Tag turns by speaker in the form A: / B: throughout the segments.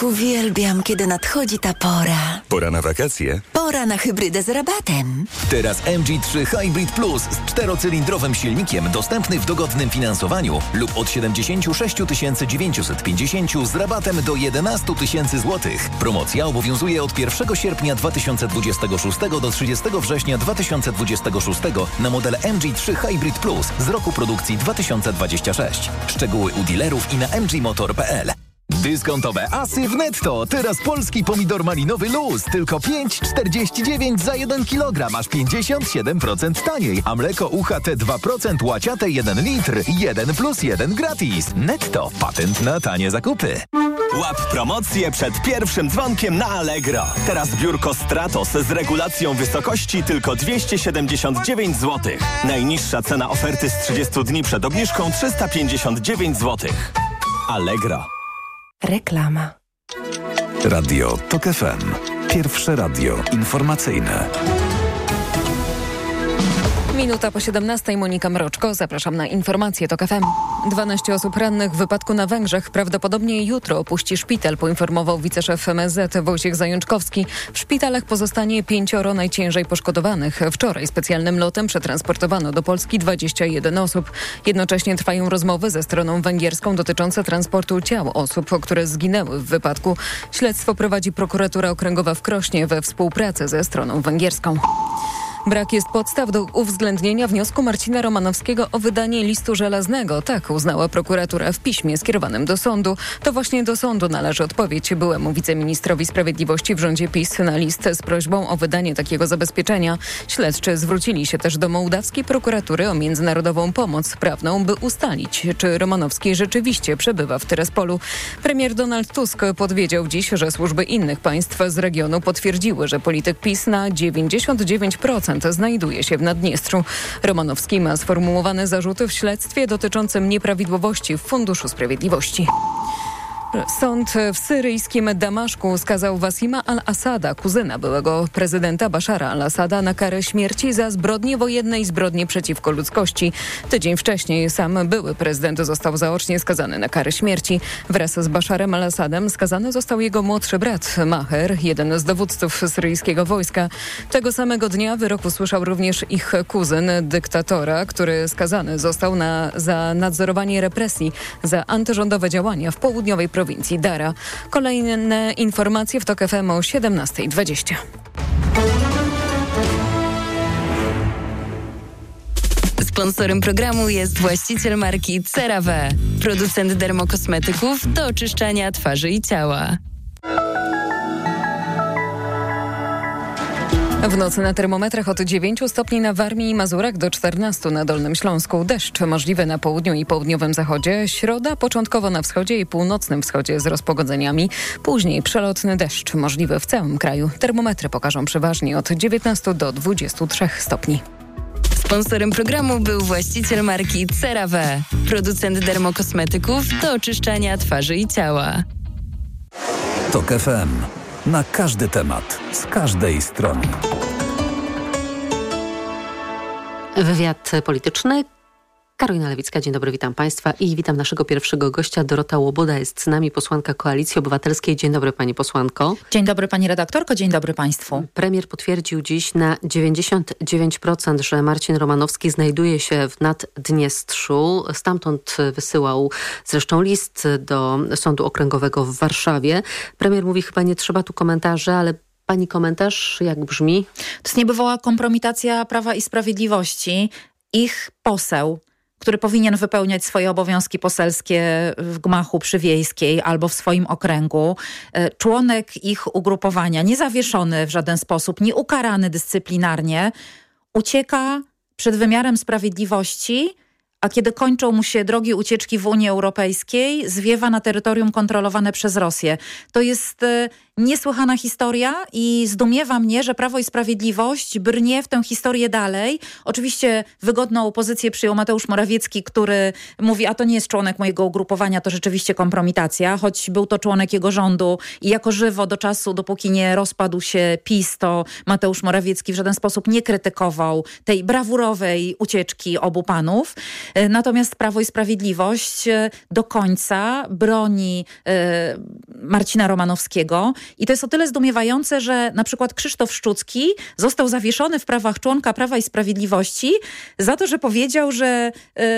A: Ach, uwielbiam, kiedy nadchodzi ta pora.
B: Pora na wakacje?
A: Pora na hybrydę z rabatem.
C: Teraz MG3 Hybrid Plus z 4-cylindrowym silnikiem dostępny w dogodnym finansowaniu lub od 76 950 z rabatem do 11 000 złotych. Promocja obowiązuje od 1 sierpnia 2026 do 30 września 2026 na model MG3 Hybrid Plus z roku produkcji 2026. Szczegóły u dealerów i na mgmotor.pl. Dyskontowe asy w Netto. Teraz polski pomidor malinowy luz. Tylko 5,49 za 1 kg. Aż 57% taniej. A mleko UHT 2% łaciate 1 litr. 1+1 gratis. Netto. Patent na tanie zakupy.
D: Łap promocję przed pierwszym dzwonkiem na Allegro. Teraz biurko Stratos z regulacją wysokości tylko 279 zł. Najniższa cena oferty z 30 dni przed obniżką 359 zł. Allegro.
A: Reklama.
E: Radio TOK FM. Pierwsze radio informacyjne.
F: Minuta po 17. Monika Mroczko. Zapraszam na informacje TOK FM. 12 osób rannych w wypadku na Węgrzech prawdopodobnie jutro opuści szpital, poinformował wiceszef MSZ Wojciech Zajączkowski. W szpitalach pozostanie 5 najciężej poszkodowanych. Wczoraj specjalnym lotem przetransportowano do Polski 21 osób. Jednocześnie trwają rozmowy ze stroną węgierską dotyczące transportu ciał osób, które zginęły w wypadku. Śledztwo prowadzi prokuratura okręgowa w Krośnie we współpracy ze stroną węgierską. Brak jest podstaw do uwzględnienia wniosku Marcina Romanowskiego o wydanie listu żelaznego. Tak uznała prokuratura w piśmie skierowanym do sądu. To właśnie do sądu należy odpowiedź byłemu wiceministrowi sprawiedliwości w rządzie PiS na list z prośbą o wydanie takiego zabezpieczenia. Śledczy zwrócili się też do mołdawskiej prokuratury o międzynarodową pomoc prawną, by ustalić, czy Romanowski rzeczywiście przebywa w Tyraspolu. Premier Donald Tusk powiedział dziś, że służby innych państw z regionu potwierdziły, że polityk PiS na 99% znajduje się w Naddniestrzu. Romanowski ma sformułowane zarzuty w śledztwie dotyczącym nieprawidłowości w Funduszu Sprawiedliwości. Sąd w syryjskim Damaszku skazał Wasima al-Assada, kuzyna byłego prezydenta Bashara al-Assada, na karę śmierci za zbrodnie wojenne i zbrodnie przeciwko ludzkości. Tydzień wcześniej sam były prezydent został zaocznie skazany na karę śmierci. Wraz z Basharem al-Assadem skazany został jego młodszy brat Maher, jeden z dowódców syryjskiego wojska. Tego samego dnia wyrok usłyszał również ich kuzyn dyktatora, który skazany został za nadzorowanie represji za antyrządowe działania w południowej prowincji Dara. Kolejne informacje w TOK FM o 17:20.
G: Sponsorem programu jest właściciel marki CeraVe, producent dermokosmetyków do oczyszczania twarzy i ciała.
F: W nocy na termometrach od 9 stopni na Warmii i Mazurach do 14 na Dolnym Śląsku. Deszcz możliwy na południu i południowym zachodzie. Środa początkowo na wschodzie i północnym wschodzie z rozpogodzeniami. Później przelotny deszcz możliwy w całym kraju. Termometry pokażą przeważnie od 19 do 23 stopni.
G: Sponsorem programu był właściciel marki CeraVe, producent dermokosmetyków do oczyszczania twarzy i ciała.
E: TOK FM. Na każdy temat, z każdej strony.
H: Wywiad polityczny. Karolina Lewicka, dzień dobry, witam Państwa i witam naszego pierwszego gościa. Dorota Łoboda jest z nami, posłanka Koalicji Obywatelskiej. Dzień dobry Pani posłanko.
I: Dzień dobry Pani redaktorko, dzień dobry Państwu.
H: Premier potwierdził dziś na 99%, że Marcin Romanowski znajduje się w Naddniestrzu. Stamtąd wysyłał zresztą list do Sądu Okręgowego w Warszawie. Premier mówi, chyba nie trzeba tu komentarzy, ale Pani komentarz jak brzmi?
I: To jest niebywała kompromitacja Prawa i Sprawiedliwości. Ich poseł, który powinien wypełniać swoje obowiązki poselskie w gmachu przy Wiejskiej albo w swoim okręgu, członek ich ugrupowania, niezawieszony w żaden sposób, nie ukarany dyscyplinarnie, ucieka przed wymiarem sprawiedliwości, a kiedy kończą mu się drogi ucieczki w Unii Europejskiej, zwiewa na terytorium kontrolowane przez Rosję. To jest niesłychana historia i zdumiewa mnie, że Prawo i Sprawiedliwość brnie w tę historię dalej. Oczywiście wygodną pozycję przyjął Mateusz Morawiecki, który mówi, a to nie jest członek mojego ugrupowania, to rzeczywiście kompromitacja, choć był to członek jego rządu i jako żywo do czasu, dopóki nie rozpadł się PiS, to Mateusz Morawiecki w żaden sposób nie krytykował tej brawurowej ucieczki obu panów. Natomiast Prawo i Sprawiedliwość do końca broni Marcina Romanowskiego i to jest o tyle zdumiewające, że na przykład Krzysztof Szczucki został zawieszony w prawach członka Prawa i Sprawiedliwości za to, że powiedział, że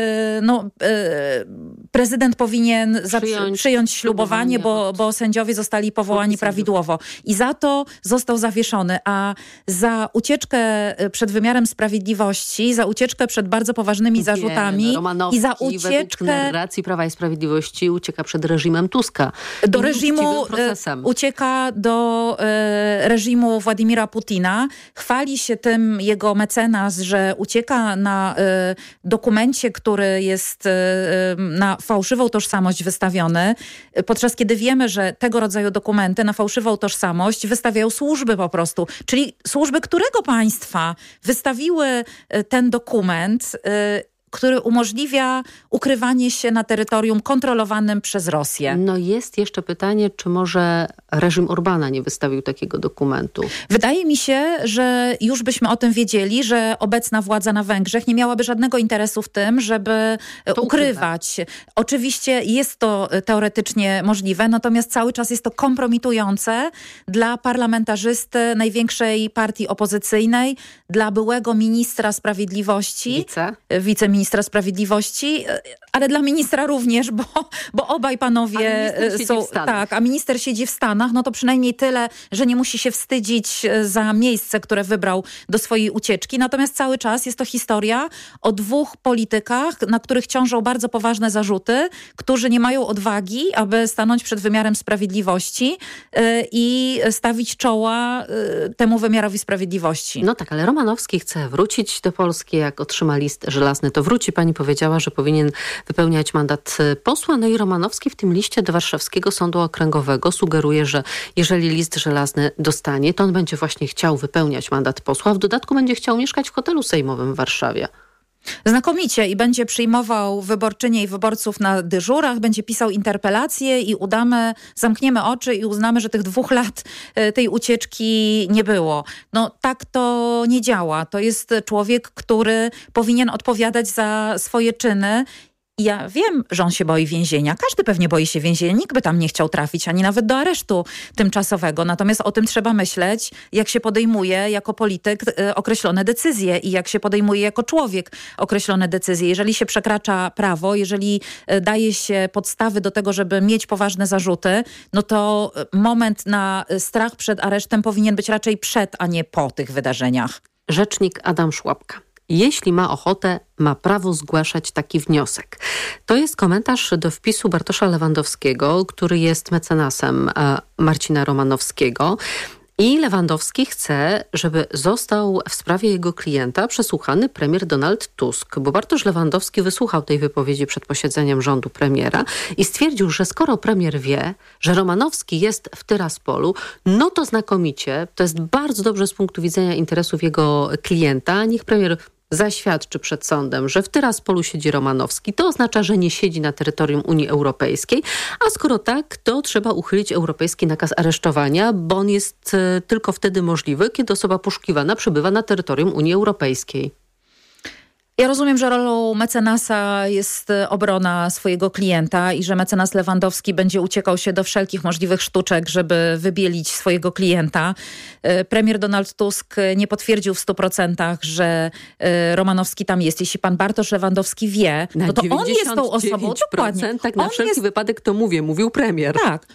I: prezydent powinien przyjąć ślubowanie, bo sędziowie zostali powołani prawidłowo. I za to został zawieszony. A za ucieczkę przed wymiarem sprawiedliwości, za ucieczkę przed bardzo poważnymi zarzutami
H: Romanowski
I: i za ucieczkę...
H: według narracji Prawa i Sprawiedliwości ucieka przed reżimem Tuska.
I: Do reżimu ucieka do reżimu Władimira Putina. Chwali się tym jego mecenas, że ucieka na dokumencie, który jest na fałszywą tożsamość wystawiony, podczas kiedy wiemy, że tego rodzaju dokumenty na fałszywą tożsamość wystawiają służby po prostu. Czyli służby którego państwa wystawiły ten dokument, który umożliwia ukrywanie się na terytorium kontrolowanym przez Rosję.
H: No jest jeszcze pytanie, czy może reżim Orbana nie wystawił takiego dokumentu?
I: Wydaje mi się, że już byśmy o tym wiedzieli, że obecna władza na Węgrzech nie miałaby żadnego interesu w tym, żeby to ukrywać. Oczywiście jest to teoretycznie możliwe, natomiast cały czas jest to kompromitujące dla parlamentarzysty największej partii opozycyjnej, dla byłego ministra sprawiedliwości, wiceministra sprawiedliwości, ale dla ministra również, bo obaj panowie są... Tak, a minister siedzi w Stanach, no to przynajmniej tyle, że nie musi się wstydzić za miejsce, które wybrał do swojej ucieczki. Natomiast cały czas jest to historia o dwóch politykach, na których ciążą bardzo poważne zarzuty, którzy nie mają odwagi, aby stanąć przed wymiarem sprawiedliwości i stawić czoła temu wymiarowi sprawiedliwości.
H: No tak, ale Romanowski chce wrócić do Polski, jak otrzyma list żelazny, to wróci. Pani powiedziała, że powinien wypełniać mandat posła. No i Romanowski w tym liście do Warszawskiego Sądu Okręgowego sugeruje, że jeżeli list żelazny dostanie, to on będzie właśnie chciał wypełniać mandat posła, a w dodatku będzie chciał mieszkać w hotelu sejmowym w Warszawie.
I: Znakomicie i będzie przyjmował wyborczynie i wyborców na dyżurach, będzie pisał interpelacje i zamkniemy oczy i uznamy, że tych 2 lat tej ucieczki nie było. No tak to nie działa. To jest człowiek, który powinien odpowiadać za swoje czyny. Ja wiem, że on się boi więzienia. Każdy pewnie boi się więzienia. Nikt by tam nie chciał trafić, ani nawet do aresztu tymczasowego. Natomiast o tym trzeba myśleć, jak się podejmuje jako polityk określone decyzje i jak się podejmuje jako człowiek określone decyzje. Jeżeli się przekracza prawo, jeżeli daje się podstawy do tego, żeby mieć poważne zarzuty, no to moment na strach przed aresztem powinien być raczej przed, a nie po tych wydarzeniach.
H: Rzecznik Adam Szłapka. Jeśli ma ochotę, ma prawo zgłaszać taki wniosek. To jest komentarz do wpisu Bartosza Lewandowskiego, który jest mecenasem Marcina Romanowskiego. I Lewandowski chce, żeby został w sprawie jego klienta przesłuchany premier Donald Tusk, bo Bartosz Lewandowski wysłuchał tej wypowiedzi przed posiedzeniem rządu premiera i stwierdził, że skoro premier wie, że Romanowski jest w Tyraspolu, no to znakomicie, to jest bardzo dobrze z punktu widzenia interesów jego klienta. Niech premier zaświadczy przed sądem, że w Tyraspolu siedzi Romanowski. To oznacza, że nie siedzi na terytorium Unii Europejskiej, a skoro tak, to trzeba uchylić europejski nakaz aresztowania, bo on jest tylko wtedy możliwy, kiedy osoba poszukiwana przebywa na terytorium Unii Europejskiej.
I: Ja rozumiem, że rolą mecenasa jest obrona swojego klienta i że mecenas Lewandowski będzie uciekał się do wszelkich możliwych sztuczek, żeby wybielić swojego klienta. Premier Donald Tusk nie potwierdził w 100%, że Romanowski tam jest. Jeśli pan Bartosz Lewandowski wie, no to on jest tą osobą. Dokładnie.
H: Tak, na wszelki wypadek to mówił premier.
I: Tak.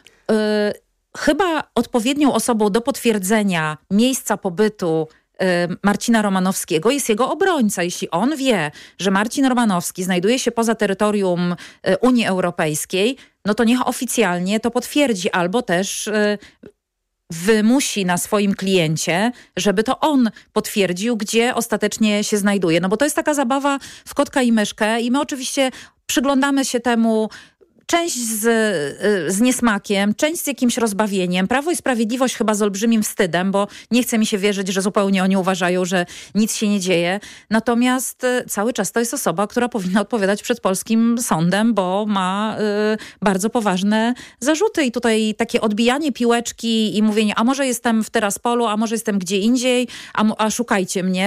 I: Chyba odpowiednią osobą do potwierdzenia miejsca pobytu Marcina Romanowskiego jest jego obrońca. Jeśli on wie, że Marcin Romanowski znajduje się poza terytorium Unii Europejskiej, no to niech oficjalnie to potwierdzi albo też wymusi na swoim kliencie, żeby to on potwierdził, gdzie ostatecznie się znajduje. No bo to jest taka zabawa w kotka i myszkę i my oczywiście przyglądamy się temu część z niesmakiem, część z jakimś rozbawieniem. Prawo i Sprawiedliwość chyba z olbrzymim wstydem, bo nie chce mi się wierzyć, że zupełnie oni uważają, że nic się nie dzieje. Natomiast cały czas to jest osoba, która powinna odpowiadać przed polskim sądem, bo ma bardzo poważne zarzuty. I tutaj takie odbijanie piłeczki i mówienie, a może jestem w Tyraspolu, a może jestem gdzie indziej, a szukajcie mnie.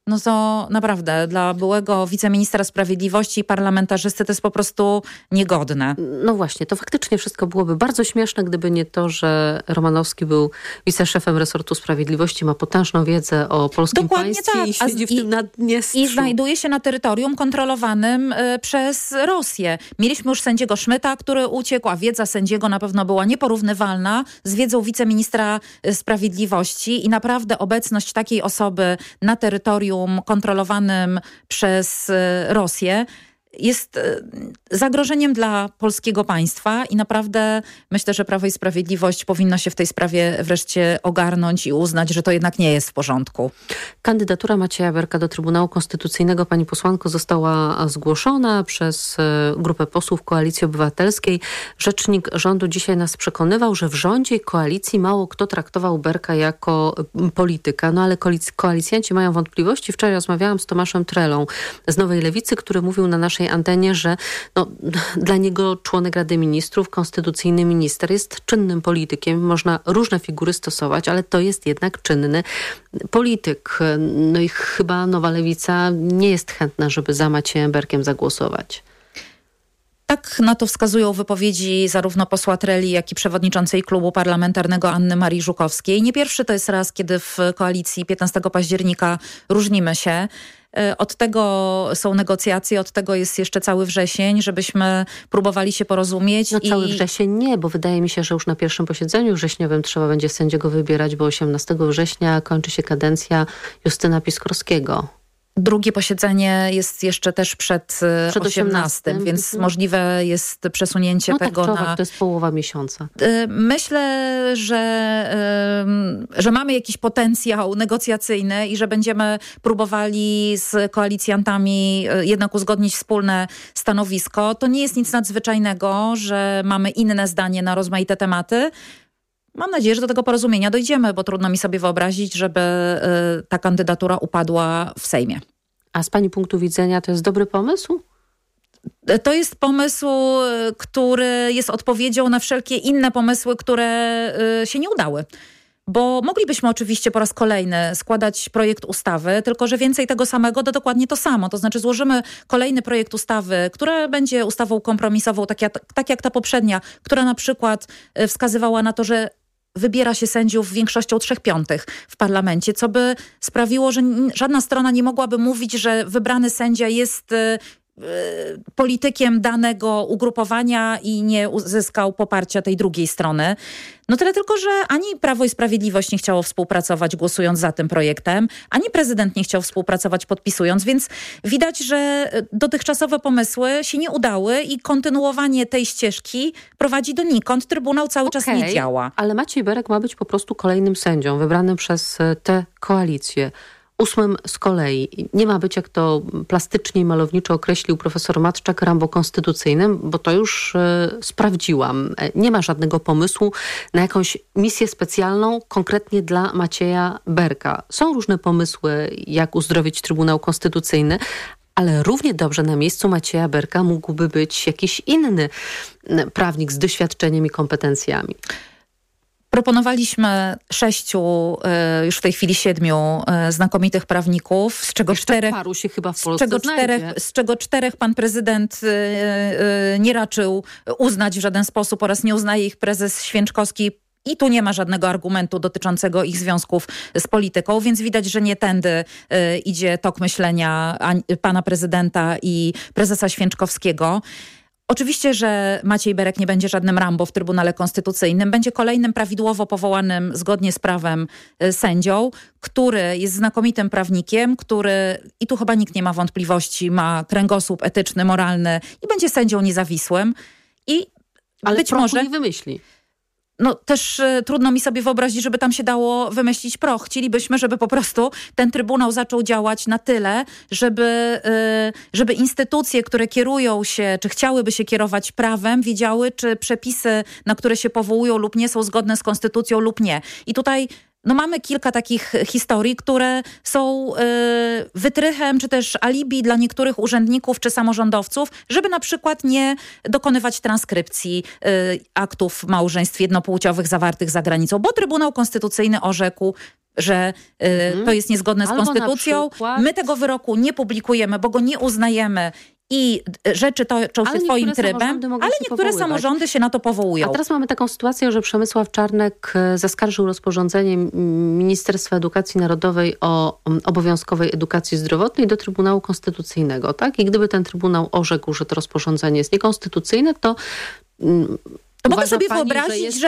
I: no to naprawdę dla byłego wiceministra sprawiedliwości i parlamentarzysty to jest po prostu niegodne.
H: No właśnie, to faktycznie wszystko byłoby bardzo śmieszne, gdyby nie to, że Romanowski był wiceszefem resortu sprawiedliwości, ma potężną wiedzę o polskim
I: Dokładnie
H: państwie
I: tak.
H: i siedzi w tym Naddniestrzu.
I: I znajduje się na terytorium kontrolowanym przez Rosję. Mieliśmy już sędziego Szmyta, który uciekł, a wiedza sędziego na pewno była nieporównywalna z wiedzą wiceministra sprawiedliwości i naprawdę obecność takiej osoby na terytorium kontrolowanym przez Rosję jest zagrożeniem dla polskiego państwa i naprawdę myślę, że Prawo i Sprawiedliwość powinno się w tej sprawie wreszcie ogarnąć i uznać, że to jednak nie jest w porządku.
H: Kandydatura Macieja Berka do Trybunału Konstytucyjnego, pani posłanko, została zgłoszona przez grupę posłów Koalicji Obywatelskiej. Rzecznik rządu dzisiaj nas przekonywał, że w rządzie i koalicji mało kto traktował Berka jako polityka. No ale koalicjanci mają wątpliwości. Wczoraj rozmawiałam z Tomaszem Trelą z Nowej Lewicy, który mówił na naszej antenie, że dla niego członek Rady Ministrów, konstytucyjny minister jest czynnym politykiem. Można różne figury stosować, ale to jest jednak czynny polityk. No i chyba Nowa Lewica nie jest chętna, żeby za Maciejem Berkiem zagłosować.
I: Tak na to wskazują wypowiedzi zarówno posła Treli, jak i przewodniczącej klubu parlamentarnego Anny Marii Żukowskiej. Nie pierwszy to jest raz, kiedy w koalicji 15 października różnimy się. Od tego są negocjacje, od tego jest jeszcze cały wrzesień, żebyśmy próbowali się porozumieć.
H: No cały wrzesień nie, bo wydaje mi się, że już na pierwszym posiedzeniu wrześniowym trzeba będzie sędziego wybierać, bo 18 września kończy się kadencja Justyna Piskorskiego.
I: Drugie posiedzenie jest jeszcze też przed 18, więc możliwe jest przesunięcie tego
H: na... to jest połowa miesiąca.
I: Myślę, że mamy jakiś potencjał negocjacyjny i że będziemy próbowali z koalicjantami jednak uzgodnić wspólne stanowisko. To nie jest nic nadzwyczajnego, że mamy inne zdanie na rozmaite tematy. Mam nadzieję, że do tego porozumienia dojdziemy, bo trudno mi sobie wyobrazić, żeby ta kandydatura upadła w Sejmie.
H: A z pani punktu widzenia to jest dobry pomysł?
I: To jest pomysł, który jest odpowiedzią na wszelkie inne pomysły, które się nie udały. Bo moglibyśmy oczywiście po raz kolejny składać projekt ustawy, tylko że więcej tego samego to dokładnie to samo. To znaczy złożymy kolejny projekt ustawy, która będzie ustawą kompromisową, tak jak ta poprzednia, która na przykład wskazywała na to, że wybiera się sędziów większością 3/5 w parlamencie, co by sprawiło, że żadna strona nie mogłaby mówić, że wybrany sędzia jest politykiem danego ugrupowania i nie uzyskał poparcia tej drugiej strony. No tyle tylko, że ani Prawo i Sprawiedliwość nie chciało współpracować głosując za tym projektem, ani prezydent nie chciał współpracować podpisując, więc widać, że dotychczasowe pomysły się nie udały i kontynuowanie tej ścieżki prowadzi donikąd. Trybunał cały czas nie działa.
H: Ale Maciej Berek ma być po prostu kolejnym sędzią wybranym przez tę koalicję. 8 z kolei nie ma być, jak to plastycznie i malowniczo określił profesor Matczak, Rambo konstytucyjnym, bo to już sprawdziłam. Nie ma żadnego pomysłu na jakąś misję specjalną konkretnie dla Macieja Berka. Są różne pomysły, jak uzdrowić Trybunał Konstytucyjny, ale równie dobrze na miejscu Macieja Berka mógłby być jakiś inny prawnik z doświadczeniem i kompetencjami.
I: Proponowaliśmy 6, już w tej chwili 7 znakomitych prawników, z czego 4
H: paru się chyba w Polsce
I: z czego 4 pan prezydent nie raczył uznać w żaden sposób oraz nie uznaje ich prezes Święczkowski. I tu nie ma żadnego argumentu dotyczącego ich związków z polityką, więc widać, że nie tędy idzie tok myślenia pana prezydenta i prezesa Święczkowskiego. Oczywiście, że Maciej Berek nie będzie żadnym Rambo w Trybunale Konstytucyjnym. Będzie kolejnym prawidłowo powołanym zgodnie z prawem sędzią, który jest znakomitym prawnikiem, który, i tu chyba nikt nie ma wątpliwości, ma kręgosłup etyczny, moralny i będzie sędzią niezawisłym.
H: Ale
I: być może
H: nie wymyśli.
I: No też trudno mi sobie wyobrazić, żeby tam się dało wymyślić proch. Chcielibyśmy, żeby po prostu ten Trybunał zaczął działać na tyle, żeby instytucje, które kierują się, czy chciałyby się kierować prawem, wiedziały, czy przepisy, na które się powołują lub nie, są zgodne z konstytucją lub nie. I tutaj mamy kilka takich historii, które są wytrychem, czy też alibi dla niektórych urzędników czy samorządowców, żeby na przykład nie dokonywać transkrypcji aktów małżeństw jednopłciowych zawartych za granicą, bo Trybunał Konstytucyjny orzekł, że to jest niezgodne z konstytucją. My tego wyroku nie publikujemy, bo go nie uznajemy i rzeczy toczą się swoim trybem, ale niektóre samorządy się na to powołują.
H: A teraz mamy taką sytuację, że Przemysław Czarnek zaskarżył rozporządzenie Ministerstwa Edukacji Narodowej o obowiązkowej edukacji zdrowotnej do Trybunału Konstytucyjnego, tak? I gdyby ten Trybunał orzekł, że to rozporządzenie jest niekonstytucyjne, to
I: mogę sobie wyobrazić,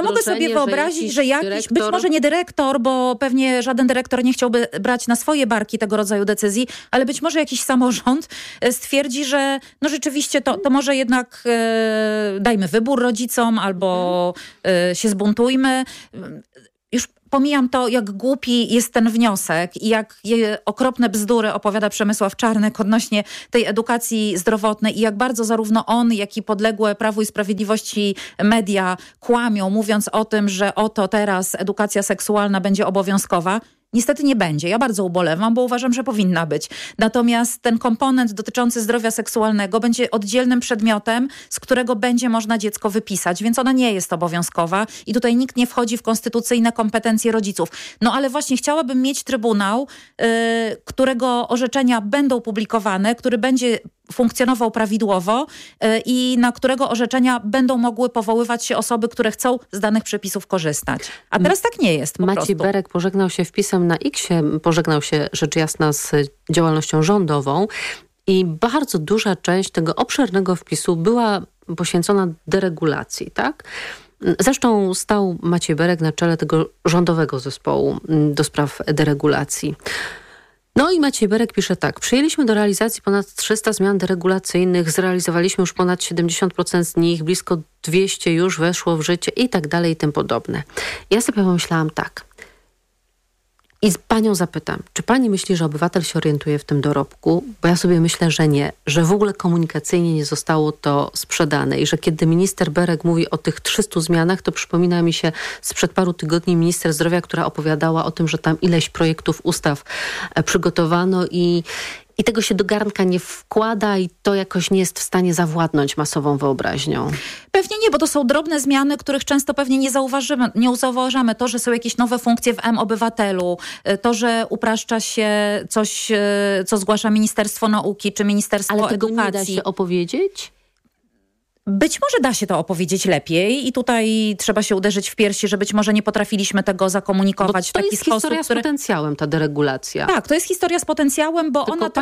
I: że jakiś, być może nie dyrektor, bo pewnie żaden dyrektor nie chciałby brać na swoje barki tego rodzaju decyzji, ale być może jakiś samorząd stwierdzi, że no rzeczywiście to może jednak dajmy wybór rodzicom albo się zbuntujmy. Już pomijam to, jak głupi jest ten wniosek i jak okropne bzdury opowiada Przemysław Czarnek odnośnie tej edukacji zdrowotnej i jak bardzo zarówno on, jak i podległe Prawu i Sprawiedliwości media kłamią, mówiąc o tym, że oto teraz edukacja seksualna będzie obowiązkowa. Niestety nie będzie. Ja bardzo ubolewam, bo uważam, że powinna być. Natomiast ten komponent dotyczący zdrowia seksualnego będzie oddzielnym przedmiotem, z którego będzie można dziecko wypisać, więc ona nie jest obowiązkowa i tutaj nikt nie wchodzi w konstytucyjne kompetencje rodziców. No ale właśnie chciałabym mieć trybunał, którego orzeczenia będą publikowane, który będzie funkcjonował prawidłowo i na którego orzeczenia będą mogły powoływać się osoby, które chcą z danych przepisów korzystać. A teraz tak nie jest po prostu.
H: Maciej Berek pożegnał się wpisem na X-ie, pożegnał się rzecz jasna z działalnością rządową i bardzo duża część tego obszernego wpisu była poświęcona deregulacji, tak? Zresztą stał Maciej Berek na czele tego rządowego zespołu do spraw deregulacji. No i Maciej Berek pisze tak. Przyjęliśmy do realizacji ponad 300 zmian deregulacyjnych, zrealizowaliśmy już ponad 70% z nich, blisko 200 już weszło w życie i tak dalej i tym podobne. Ja sobie pomyślałam tak. I panią zapytam, czy pani myśli, że obywatel się orientuje w tym dorobku? Bo ja sobie myślę, że nie. Że w ogóle komunikacyjnie nie zostało to sprzedane. I że kiedy minister Berek mówi o tych 300 zmianach, to przypomina mi się sprzed paru tygodni minister zdrowia, która opowiadała o tym, że tam ileś projektów ustaw przygotowano i tego się do garnka nie wkłada i to jakoś nie jest w stanie zawładnąć masową wyobraźnią.
I: Pewnie nie, bo to są drobne zmiany, których często pewnie nie zauważamy. To, że są jakieś nowe funkcje w M-Obywatelu, to, że upraszcza się coś, co zgłasza Ministerstwo Nauki czy Ministerstwo Edukacji.
H: Ale tego nie da się opowiedzieć?
I: Być może da się to opowiedzieć lepiej i tutaj trzeba się uderzyć w piersi, że być może nie potrafiliśmy tego zakomunikować w taki sposób. To jest historia
H: z potencjałem, ta deregulacja.
I: Tak, to jest historia z potencjałem, bo ona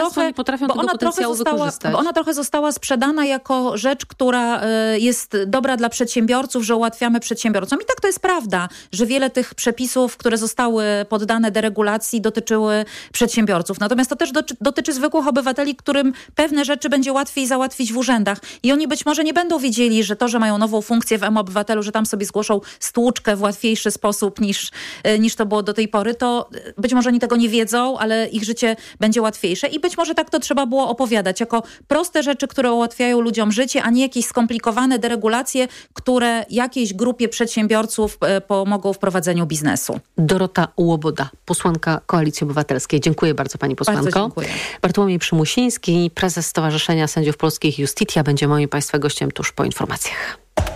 I: trochę została sprzedana jako rzecz, która jest dobra dla przedsiębiorców, że ułatwiamy przedsiębiorcom. I tak to jest prawda, że wiele tych przepisów, które zostały poddane deregulacji, dotyczyły przedsiębiorców. Natomiast to też dotyczy zwykłych obywateli, którym pewne rzeczy będzie łatwiej załatwić w urzędach. I oni być może nie będą wiedzieli, że to, że mają nową funkcję w M-Obywatelu, że tam sobie zgłoszą stłuczkę w łatwiejszy sposób niż to było do tej pory, to być może oni tego nie wiedzą, ale ich życie będzie łatwiejsze i być może tak to trzeba było opowiadać, jako proste rzeczy, które ułatwiają ludziom życie, a nie jakieś skomplikowane deregulacje, które jakiejś grupie przedsiębiorców pomogą w prowadzeniu biznesu.
H: Dorota Łoboda, posłanka Koalicji Obywatelskiej. Dziękuję bardzo pani posłanko.
I: Bardzo dziękuję.
H: Bartłomiej Przymusiński, prezes Stowarzyszenia Sędziów Polskich Justitia, będzie moim państwa gościem tuż po informacjach.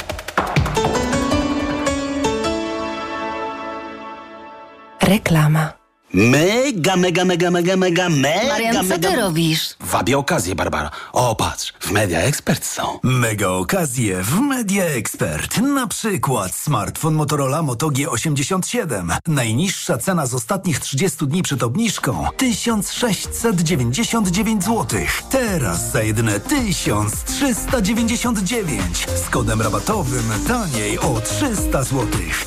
A: Reklama.
B: Mega.
A: Marian, co ty robisz?
B: Wabię okazję, Barbara. O, patrz, w Media Expert są.
J: Mega okazje w Media Expert. Na przykład smartfon Motorola Moto G87. Najniższa cena z ostatnich 30 dni przed obniżką 1699 zł. Teraz za jedyne 1399. Z kodem rabatowym taniej o 300 zł.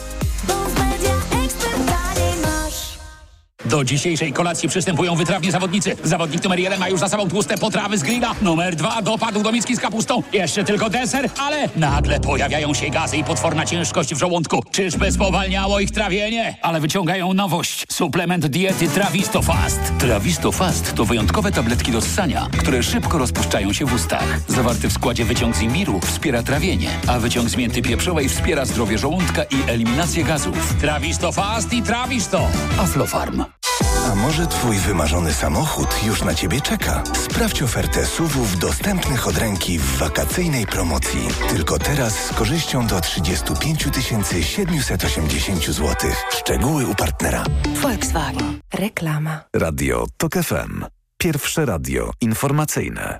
K: Do dzisiejszej kolacji przystępują wytrawni zawodnicy. Zawodnik numer 1 ma już za sobą tłuste potrawy z grilla. Numer 2 dopadł do miski z kapustą. Jeszcze tylko deser, ale nagle pojawiają się gazy i potworna ciężkość w żołądku. Czyżby spowalniało ich trawienie? Ale wyciągają nowość. Suplement diety Trawisto Fast. Trawisto Fast to wyjątkowe tabletki do ssania, które szybko rozpuszczają się w ustach. Zawarty w składzie wyciąg z imbiru wspiera trawienie, a wyciąg z mięty pieprzowej wspiera zdrowie żołądka i eliminację gazów. Trawisto Fast i Trawisto. Aflofarm.
L: może twój wymarzony samochód już na ciebie czeka? Sprawdź ofertę SUV-ów dostępnych od ręki w wakacyjnej promocji. Tylko teraz z korzyścią do 35 780 zł. Szczegóły u partnera.
A: Volkswagen.
M: Reklama.
E: Radio TOK FM. Pierwsze radio informacyjne.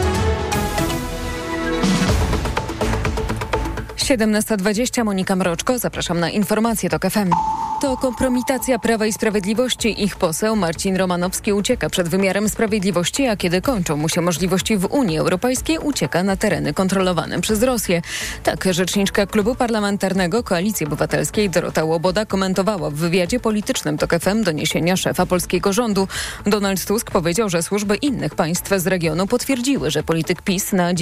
F: 17:20, Monika Mroczko, zapraszam na informacje TOK FM. To kompromitacja Prawa i Sprawiedliwości. Ich poseł Marcin Romanowski ucieka przed wymiarem sprawiedliwości, a kiedy kończą mu się możliwości w Unii Europejskiej, ucieka na tereny kontrolowane przez Rosję. Tak rzeczniczka Klubu Parlamentarnego Koalicji Obywatelskiej Dorota Łoboda komentowała w wywiadzie politycznym TOK FM doniesienia szefa polskiego rządu. Donald Tusk powiedział, że służby innych państw z regionu potwierdziły, że polityk PiS na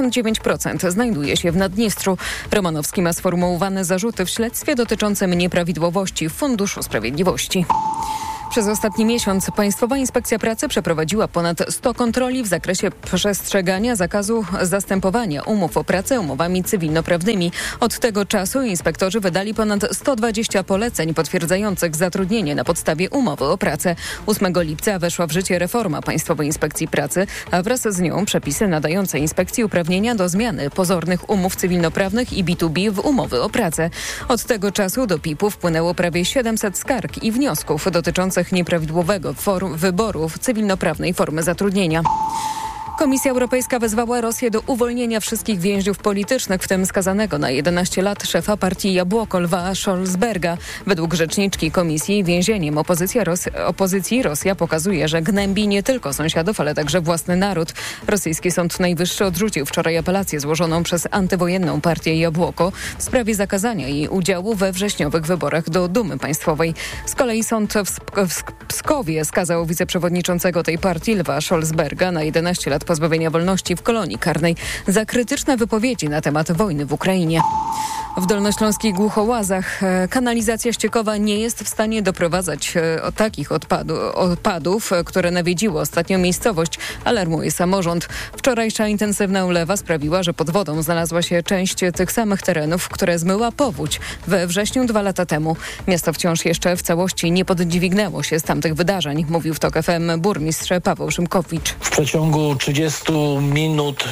F: 99% znajduje się w Naddniestrzu. Romanowski ma sformułowane zarzuty w śledztwie dotyczącym nieprawidłowości w Funduszu Sprawiedliwości. Przez ostatni miesiąc Państwowa Inspekcja Pracy przeprowadziła ponad 100 kontroli w zakresie przestrzegania zakazu zastępowania umów o pracę umowami cywilnoprawnymi. Od tego czasu inspektorzy wydali ponad 120 poleceń potwierdzających zatrudnienie na podstawie umowy o pracę. 8 lipca weszła w życie reforma Państwowej Inspekcji Pracy, a wraz z nią przepisy nadające inspekcji uprawnienia do zmiany pozornych umów cywilnoprawnych i B2B w umowy o pracę. Od tego czasu do PIP-u wpłynęło prawie 700 skarg i wniosków dotyczących nieprawidłowego wyboru cywilnoprawnej formy zatrudnienia. Komisja Europejska wezwała Rosję do uwolnienia wszystkich więźniów politycznych, w tym skazanego na 11 lat szefa partii Jabłoko Lwa Scholzberga. Według rzeczniczki komisji więzieniem opozycji Rosja pokazuje, że gnębi nie tylko sąsiadów, ale także własny naród. Rosyjski Sąd Najwyższy odrzucił wczoraj apelację złożoną przez antywojenną partię Jabłoko w sprawie zakazania jej udziału we wrześniowych wyborach do Dumy Państwowej. Z kolei sąd w Pskowie skazał wiceprzewodniczącego tej partii Lwa Scholzberga na 11 lat pozbawienia wolności w kolonii karnej za krytyczne wypowiedzi na temat wojny w Ukrainie. W dolnośląskich Głuchołazach kanalizacja ściekowa nie jest w stanie doprowadzać takich odpadów, które nawiedziły ostatnio miejscowość, alarmuje samorząd. Wczorajsza intensywna ulewa sprawiła, że pod wodą znalazła się część tych samych terenów, które zmyła powódź we wrześniu 2 lata temu. Miasto wciąż jeszcze w całości nie podźwignęło się z tamtych wydarzeń, mówił w TOK FM burmistrz Paweł Szymkowicz.
N: W przeciągu 30 minut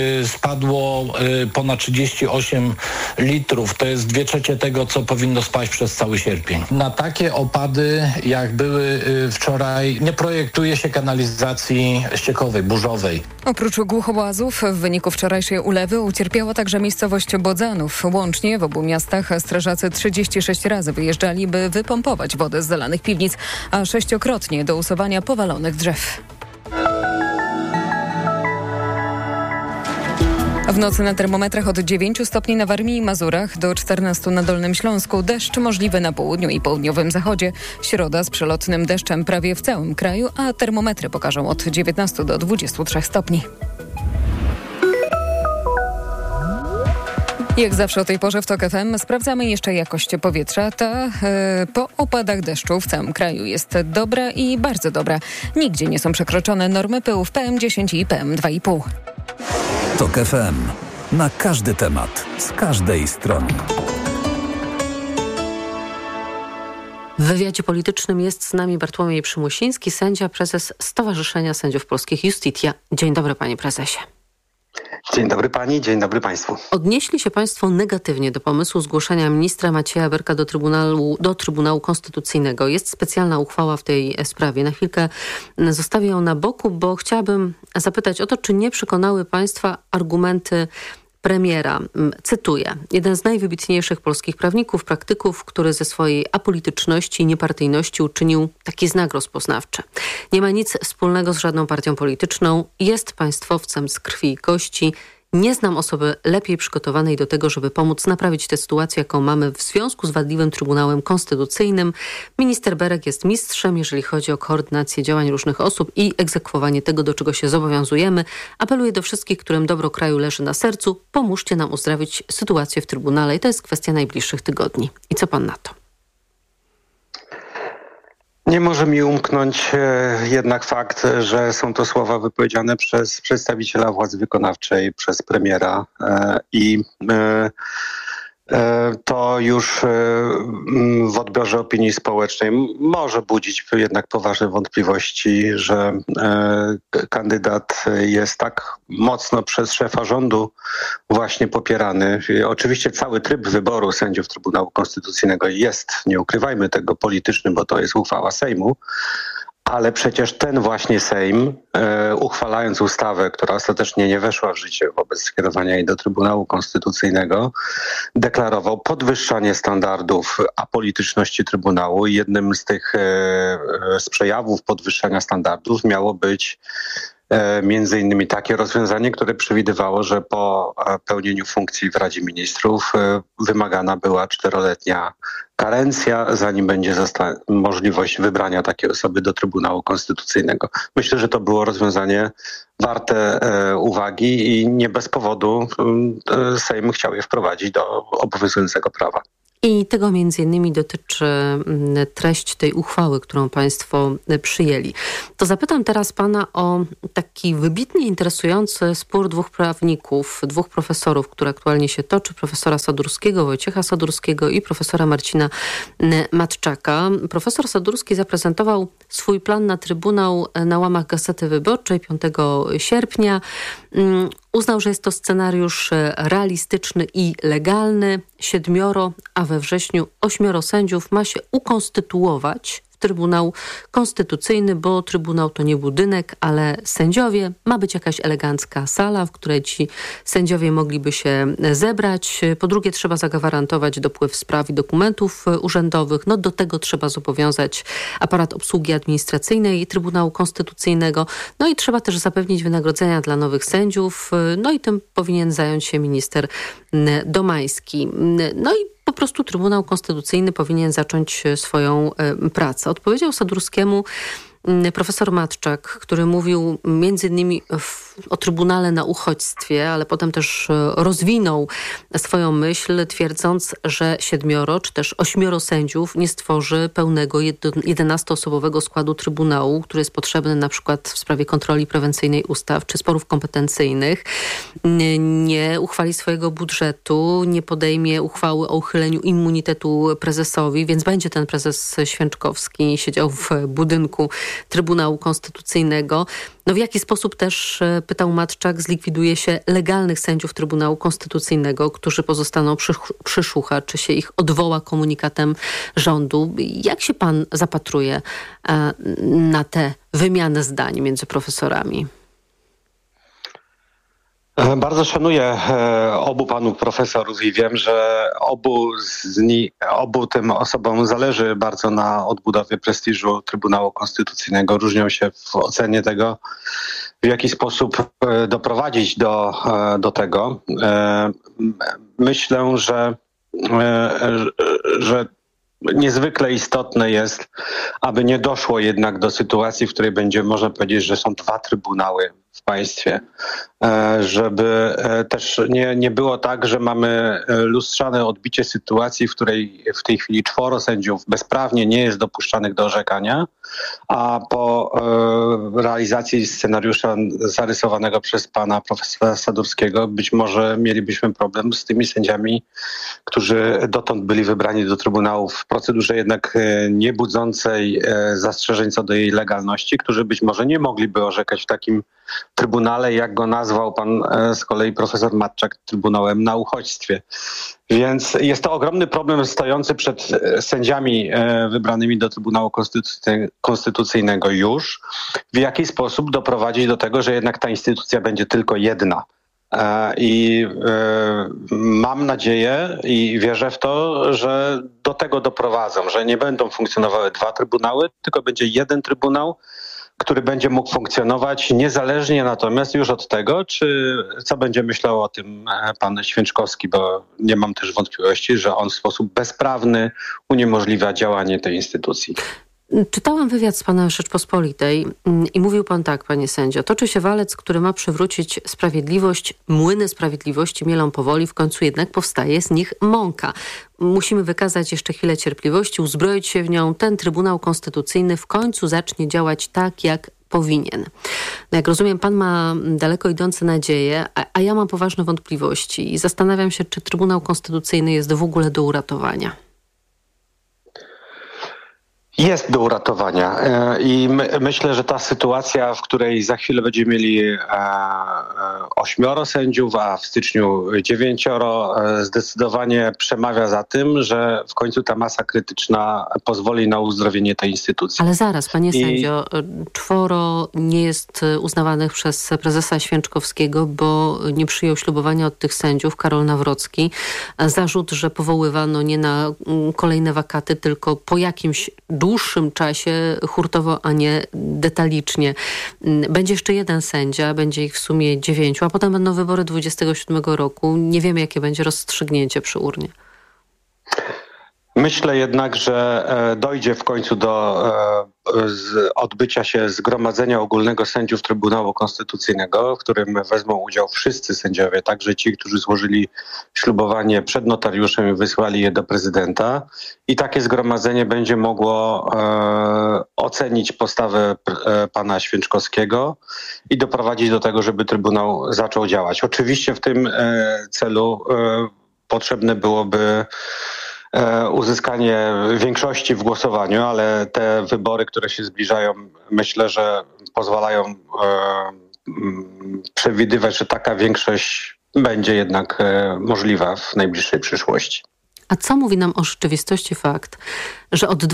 N: spadło ponad 38 litrów. To jest 2/3 tego, co powinno spaść przez cały sierpień. Na takie opady, jak były wczoraj, nie projektuje się kanalizacji ściekowej, burzowej.
F: Oprócz Głuchołazów w wyniku wczorajszej ulewy ucierpiała także miejscowość Bodzanów. Łącznie w obu miastach strażacy 36 razy wyjeżdżali, by wypompować wodę z zalanych piwnic, a 6-krotnie do usuwania powalonych drzew. W nocy na termometrach od 9 stopni na Warmii i Mazurach do 14 na Dolnym Śląsku. Deszcz możliwy na południu i południowym zachodzie. Środa z przelotnym deszczem prawie w całym kraju, a termometry pokażą od 19 do 23 stopni. Jak zawsze o tej porze w TOK FM sprawdzamy jeszcze jakość powietrza. Ta po opadach deszczu w całym kraju jest dobra i bardzo dobra. Nigdzie nie są przekroczone normy pyłów PM10 i PM2,5.
E: TOK FM. Na każdy temat, z każdej strony.
H: W wywiadzie politycznym jest z nami Bartłomiej Przymusiński, sędzia, prezes Stowarzyszenia Sędziów Polskich Iustitia. Dzień dobry, panie prezesie.
B: Dzień dobry pani, dzień dobry państwu.
H: Odnieśli się państwo negatywnie do pomysłu zgłoszenia ministra Macieja Berka do Trybunału Konstytucyjnego. Jest specjalna uchwała w tej sprawie. Na chwilkę zostawię ją na boku, bo chciałabym zapytać o to, czy nie przekonały państwa argumenty premiera. Cytuję. Jeden z najwybitniejszych polskich prawników, praktyków, który ze swojej apolityczności i niepartyjności uczynił taki znak rozpoznawczy. Nie ma nic wspólnego z żadną partią polityczną. Jest państwowcem z krwi i kości. Nie znam osoby lepiej przygotowanej do tego, żeby pomóc naprawić tę sytuację, jaką mamy w związku z wadliwym Trybunałem Konstytucyjnym. Minister Berek jest mistrzem, jeżeli chodzi o koordynację działań różnych osób i egzekwowanie tego, do czego się zobowiązujemy. Apeluję do wszystkich, którym dobro kraju leży na sercu. Pomóżcie nam uzdrowić sytuację w Trybunale i to jest kwestia najbliższych tygodni. I co pan na to?
B: Nie może mi umknąć jednak fakt, że są to słowa wypowiedziane przez przedstawiciela władzy wykonawczej, przez premiera i to już w odbiorze opinii społecznej może budzić jednak poważne wątpliwości, że kandydat jest tak mocno przez szefa rządu właśnie popierany. Oczywiście cały tryb wyboru sędziów Trybunału Konstytucyjnego jest, nie ukrywajmy tego, polityczny, bo to jest uchwała Sejmu. Ale przecież ten właśnie Sejm, uchwalając ustawę, która ostatecznie nie weszła w życie wobec skierowania jej do Trybunału Konstytucyjnego, deklarował podwyższanie standardów apolityczności Trybunału i jednym z tych z przejawów podwyższania standardów miało być między innymi takie rozwiązanie, które przewidywało, że po pełnieniu funkcji w Radzie Ministrów wymagana była 4-letnia karencja, zanim będzie możliwość wybrania takiej osoby do Trybunału Konstytucyjnego. Myślę, że to było rozwiązanie warte uwagi i nie bez powodu Sejm chciał je wprowadzić do obowiązującego prawa.
H: I tego między innymi dotyczy treść tej uchwały, którą państwo przyjęli. To zapytam teraz pana o taki wybitnie interesujący spór dwóch prawników, dwóch profesorów, który aktualnie się toczy, profesora Sadurskiego, Wojciecha Sadurskiego i profesora Marcina Matczaka. Profesor Sadurski zaprezentował swój plan na Trybunał na łamach Gazety Wyborczej 5 sierpnia. Uznał, że jest to scenariusz realistyczny i legalny. 7, a we wrześniu 8 sędziów ma się ukonstytuować w Trybunał Konstytucyjny, bo Trybunał to nie budynek, ale sędziowie. Ma być jakaś elegancka sala, w której ci sędziowie mogliby się zebrać. Po drugie, trzeba zagwarantować dopływ spraw i dokumentów urzędowych. No do tego trzeba zobowiązać aparat obsługi administracyjnej Trybunału Konstytucyjnego. No i trzeba też zapewnić wynagrodzenia dla nowych sędziów. No i tym powinien zająć się minister Domański. No i po prostu Trybunał Konstytucyjny powinien zacząć swoją pracę. Odpowiedział Sadurskiemu profesor Matczak, który mówił między innymi o Trybunale na uchodźstwie, ale potem też rozwinął swoją myśl, twierdząc, że 7 czy też 8 sędziów nie stworzy pełnego 11-osobowego składu Trybunału, który jest potrzebny na przykład w sprawie kontroli prewencyjnej ustaw czy sporów kompetencyjnych. Nie uchwali swojego budżetu, nie podejmie uchwały o uchyleniu immunitetu prezesowi, więc będzie ten prezes Święczkowski siedział w budynku Trybunału Konstytucyjnego. No w jaki sposób też, pytał Matczak, zlikwiduje się legalnych sędziów Trybunału Konstytucyjnego, którzy pozostaną przy szucha, czy się ich odwoła komunikatem rządu. Jak się pan zapatruje na tę wymianę zdań między profesorami?
B: Bardzo szanuję obu panów profesorów i wiem, że obu tym osobom zależy bardzo na odbudowie prestiżu Trybunału Konstytucyjnego. Różnią się w ocenie tego, w jaki sposób doprowadzić do tego. Myślę, że niezwykle istotne jest, aby nie doszło jednak do sytuacji, w której będzie można powiedzieć, że są 2 trybunały w państwie, żeby też nie było tak, że mamy lustrzane odbicie sytuacji, w której w tej chwili 4 sędziów bezprawnie nie jest dopuszczanych do orzekania, a po realizacji scenariusza zarysowanego przez pana profesora Sadurskiego być może mielibyśmy problem z tymi sędziami, którzy dotąd byli wybrani do Trybunału w procedurze jednak nie budzącej zastrzeżeń co do jej legalności, którzy być może nie mogliby orzekać w takim Trybunale, jak go nazwał pan z kolei profesor Matczak, Trybunałem na uchodźstwie. Więc jest to ogromny problem stojący przed sędziami wybranymi do Trybunału Konstytucyjnego już. W jaki sposób doprowadzić do tego, że jednak ta instytucja będzie tylko jedna. I mam nadzieję i wierzę w to, że do tego doprowadzą, że nie będą funkcjonowały 2 trybunały, tylko będzie 1 trybunał, który będzie mógł funkcjonować niezależnie natomiast już od tego, co będzie myślał o tym pan Święczkowski, bo nie mam też wątpliwości, że on w sposób bezprawny uniemożliwia działanie tej instytucji.
H: Czytałam wywiad z panem Rzeczpospolitej i mówił pan tak, panie sędzio. Toczy się walec, który ma przywrócić sprawiedliwość. Młyny sprawiedliwości mielą powoli, w końcu jednak powstaje z nich mąka. Musimy wykazać jeszcze chwilę cierpliwości, uzbroić się w nią. Ten Trybunał Konstytucyjny w końcu zacznie działać tak, jak powinien. No jak rozumiem, pan ma daleko idące nadzieje, a ja mam poważne wątpliwości i zastanawiam się, czy Trybunał Konstytucyjny jest w ogóle do uratowania.
B: Jest do uratowania i myślę, że ta sytuacja, w której za chwilę będziemy mieli 8 sędziów, a w styczniu 9, zdecydowanie przemawia za tym, że w końcu ta masa krytyczna pozwoli na uzdrowienie tej instytucji.
H: Ale zaraz, panie sędzio, 4 nie jest uznawanych przez prezesa Święczkowskiego, bo nie przyjął ślubowania od tych sędziów, Karol Nawrocki. Zarzut, że powoływano nie na kolejne wakaty, tylko po jakimś dłuższym czasie, hurtowo, a nie detalicznie. Będzie jeszcze 1 sędzia, będzie ich w sumie 9, a potem będą wybory 27 roku. Nie wiemy, jakie będzie rozstrzygnięcie przy urnie.
B: Myślę jednak, że dojdzie w końcu do odbycia się Zgromadzenia Ogólnego Sędziów Trybunału Konstytucyjnego, w którym wezmą udział wszyscy sędziowie, także ci, którzy złożyli ślubowanie przed notariuszem i wysłali je do prezydenta. I takie zgromadzenie będzie mogło ocenić postawę pana Święczkowskiego i doprowadzić do tego, żeby Trybunał zaczął działać. Oczywiście w tym celu potrzebne byłoby uzyskanie większości w głosowaniu, ale te wybory, które się zbliżają, myślę, że pozwalają przewidywać, że taka większość będzie jednak możliwa w najbliższej przyszłości.
H: A co mówi nam o rzeczywistości fakt, że od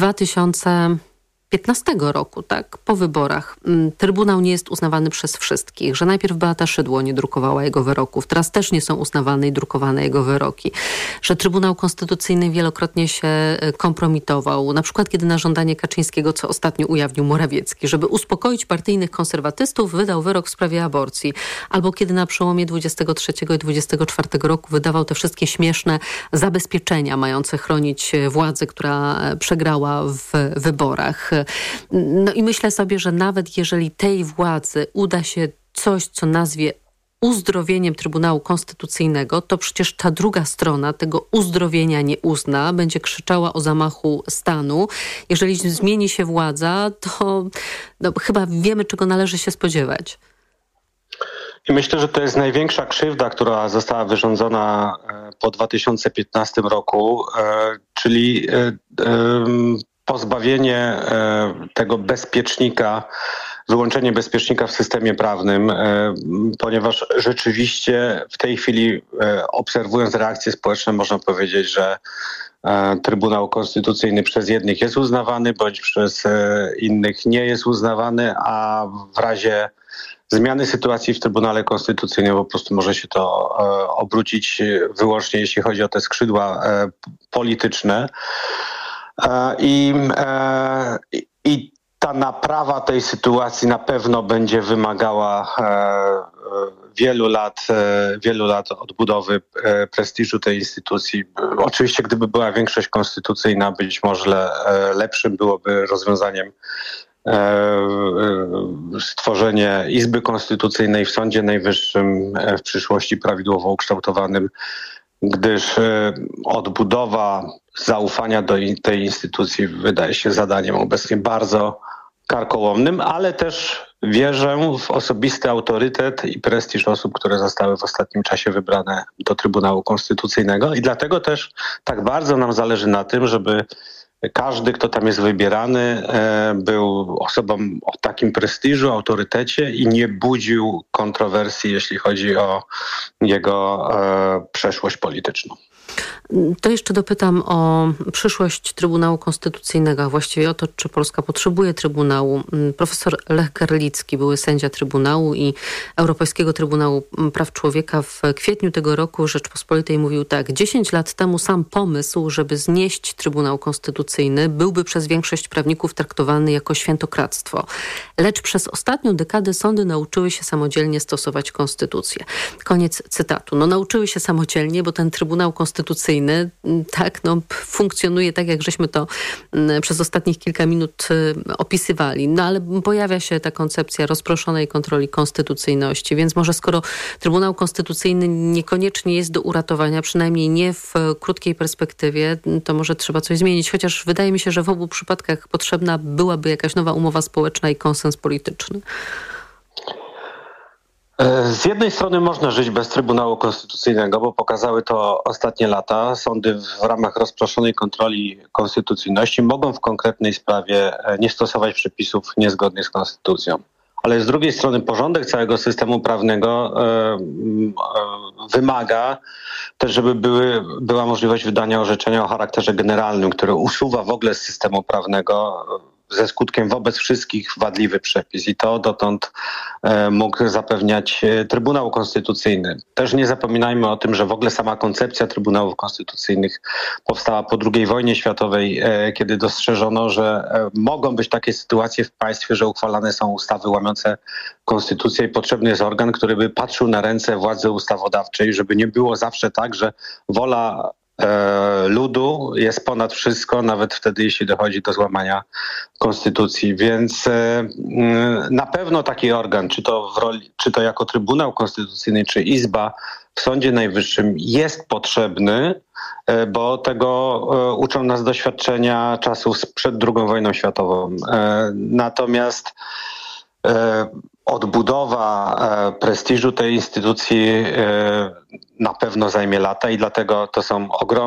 H: 2015 roku, tak, po wyborach, Trybunał nie jest uznawany przez wszystkich, że najpierw Beata Szydło nie drukowała jego wyroków, teraz też nie są uznawane i drukowane jego wyroki, że Trybunał Konstytucyjny wielokrotnie się kompromitował, na przykład kiedy na żądanie Kaczyńskiego, co ostatnio ujawnił Morawiecki, żeby uspokoić partyjnych konserwatystów, wydał wyrok w sprawie aborcji, albo kiedy na przełomie 23 i 24 roku wydawał te wszystkie śmieszne zabezpieczenia mające chronić władzę, która przegrała w wyborach. No i myślę sobie, że nawet jeżeli tej władzy uda się coś, co nazwie uzdrowieniem Trybunału Konstytucyjnego, to przecież ta druga strona tego uzdrowienia nie uzna, będzie krzyczała o zamachu stanu. Jeżeli zmieni się władza, to chyba wiemy, czego należy się spodziewać.
B: I myślę, że to jest największa krzywda, która została wyrządzona po 2015 roku, czyli pozbawienie tego bezpiecznika, wyłączenie bezpiecznika w systemie prawnym, ponieważ rzeczywiście w tej chwili, obserwując reakcje społeczne, można powiedzieć, że Trybunał Konstytucyjny przez jednych jest uznawany, bądź przez innych nie jest uznawany, a w razie zmiany sytuacji w Trybunale Konstytucyjnym po prostu może się to obrócić wyłącznie, jeśli chodzi o te skrzydła polityczne. I ta naprawa tej sytuacji na pewno będzie wymagała wielu lat odbudowy prestiżu tej instytucji. Oczywiście, gdyby była większość konstytucyjna, być może lepszym byłoby rozwiązaniem stworzenie Izby Konstytucyjnej w Sądzie Najwyższym, w przyszłości prawidłowo ukształtowanym, gdyż odbudowa zaufania do tej instytucji wydaje się zadaniem obecnie bardzo karkołomnym, ale też wierzę w osobisty autorytet i prestiż osób, które zostały w ostatnim czasie wybrane do Trybunału Konstytucyjnego i dlatego też tak bardzo nam zależy na tym, żeby każdy, kto tam jest wybierany, był osobą o takim prestiżu, autorytecie i nie budził kontrowersji, jeśli chodzi o jego przeszłość polityczną.
H: To jeszcze dopytam o przyszłość Trybunału Konstytucyjnego, a właściwie o to, czy Polska potrzebuje Trybunału. Profesor Lech Garlicki, były sędzia Trybunału i Europejskiego Trybunału Praw Człowieka, w kwietniu tego roku Rzeczpospolitej mówił tak: 10 lat temu sam pomysł, żeby znieść Trybunał Konstytucyjny, byłby przez większość prawników traktowany jako świętokradztwo. Lecz przez ostatnią dekadę sądy nauczyły się samodzielnie stosować konstytucję. Koniec cytatu. Nauczyły się samodzielnie, bo ten Trybunał Konstytucyjny funkcjonuje tak, jak żeśmy to przez ostatnich kilka minut opisywali. Ale pojawia się ta koncepcja rozproszonej kontroli konstytucyjności, więc może skoro Trybunał Konstytucyjny niekoniecznie jest do uratowania, przynajmniej nie w krótkiej perspektywie, to może trzeba coś zmienić. Chociaż chociaż wydaje mi się, że w obu przypadkach potrzebna byłaby jakaś nowa umowa społeczna i konsens polityczny.
B: Z jednej strony można żyć bez Trybunału Konstytucyjnego, bo pokazały to ostatnie lata. Sądy w ramach rozproszonej kontroli konstytucyjności mogą w konkretnej sprawie nie stosować przepisów niezgodnych z konstytucją. Ale z drugiej strony porządek całego systemu prawnego wymaga też, żeby była możliwość wydania orzeczenia o charakterze generalnym, które usuwa w ogóle z systemu prawnego ze skutkiem wobec wszystkich wadliwy przepis i to dotąd mógł zapewniać Trybunał Konstytucyjny. Też nie zapominajmy o tym, że w ogóle sama koncepcja Trybunałów Konstytucyjnych powstała po II wojnie światowej, kiedy dostrzeżono, że mogą być takie sytuacje w państwie, że uchwalane są ustawy łamiące konstytucję i potrzebny jest organ, który by patrzył na ręce władzy ustawodawczej, żeby nie było zawsze tak, że wola ludu jest ponad wszystko, nawet wtedy, jeśli dochodzi do złamania konstytucji. Więc na pewno taki organ, czy to jako Trybunał Konstytucyjny, czy Izba w Sądzie Najwyższym jest potrzebny, bo tego uczą nas doświadczenia czasów przed II wojną światową. Natomiast odbudowa prestiżu tej instytucji na pewno zajmie lata i dlatego to są ogromne